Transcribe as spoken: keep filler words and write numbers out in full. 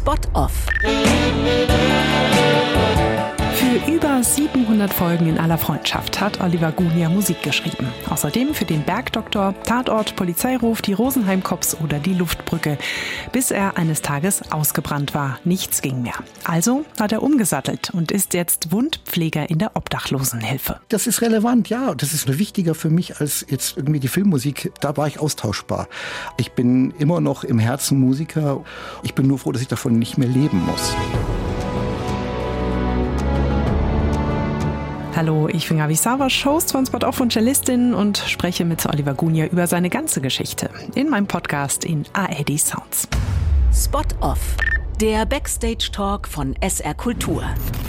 Spot Off. Für über siebenhundert Folgen in aller Freundschaft hat Oliver Gunia Musik geschrieben. Außerdem für den Bergdoktor, Tatort, Polizeiruf, die Rosenheim Cops oder die Luftbrücke. Bis er eines Tages ausgebrannt war. Nichts ging mehr. Also hat er umgesattelt und ist jetzt Wundpfleger in der Obdachlosenhilfe. Das ist relevant, ja. Das ist wichtiger für mich als jetzt irgendwie die Filmmusik. Da war ich austauschbar. Ich bin immer noch im Herzen Musiker. Ich bin nur froh, dass ich davon nicht mehr leben muss. Hallo, ich bin Gabi Savasch, Host von Spot Off und Cellistin und spreche mit Oliver Gunia über seine ganze Geschichte in meinem Podcast in A R D Sounds. Spot Off, der Backstage-Talk von S R Kultur.